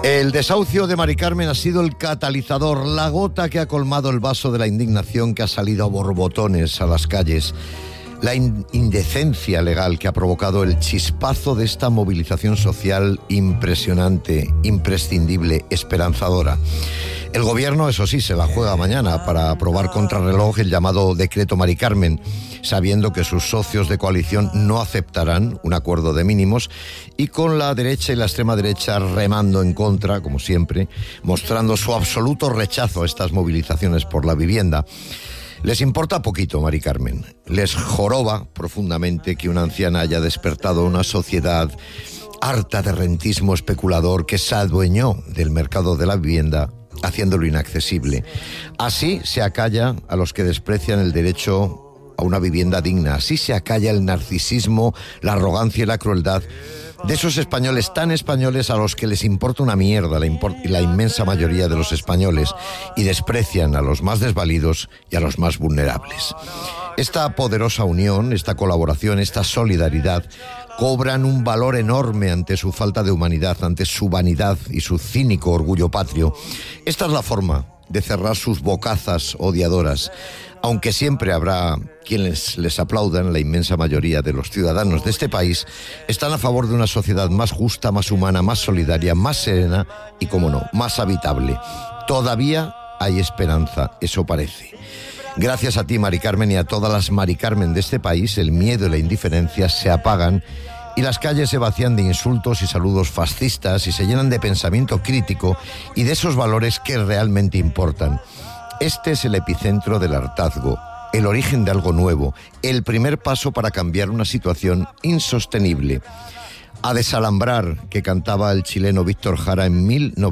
El desahucio de Mari Carmen ha sido el catalizador, la gota que ha colmado el vaso de la indignación que ha salido a borbotones a las calles. La indecencia legal que ha provocado el chispazo de esta movilización social impresionante, imprescindible, esperanzadora. El gobierno, eso sí, se la juega mañana para aprobar contrarreloj el llamado decreto Mari Carmen, sabiendo que sus socios de coalición no aceptarán un acuerdo de mínimos y con la derecha y la extrema derecha remando en contra, como siempre, mostrando su absoluto rechazo a estas movilizaciones por la vivienda. Les importa poquito Mari Carmen, les joroba profundamente que una anciana haya despertado una sociedad harta de rentismo especulador que se adueñó del mercado de la vivienda, haciéndolo inaccesible. Así se acalla a los que desprecian el derecho a una vivienda digna, así se acalla el narcisismo, la arrogancia y la crueldad de esos españoles tan españoles a los que les importa una mierda la inmensa mayoría de los españoles y desprecian a los más desvalidos y a los más vulnerables. Esta poderosa unión, esta colaboración, esta solidaridad cobran un valor enorme ante su falta de humanidad, ante su vanidad y su cínico orgullo patrio. Esta es la forma de cerrar sus bocazas odiadoras, aunque siempre habrá quienes les aplaudan. La inmensa mayoría de los ciudadanos de este país están a favor de una sociedad más justa, más humana, más solidaria, más serena y, como no, más habitable. Todavía hay esperanza, eso parece. Gracias a ti, Mari Carmen, y a todas las Mari Carmen de este país, el miedo y la indiferencia se apagan y las calles se vacían de insultos y saludos fascistas y se llenan de pensamiento crítico y de esos valores que realmente importan. Este es el epicentro del hartazgo, el origen de algo nuevo, el primer paso para cambiar una situación insostenible. A desalambrar, que cantaba el chileno Víctor Jara en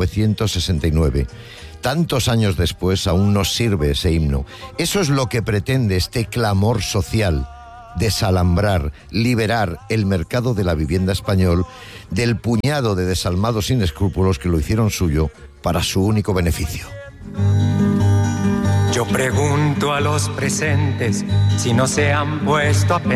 1969. Tantos años después aún nos sirve ese himno. Eso es lo que pretende este clamor social: desalambrar, liberar el mercado de la vivienda español del puñado de desalmados sin escrúpulos que lo hicieron suyo para su único beneficio. Yo pregunto a los presentes si no se han puesto a pensar.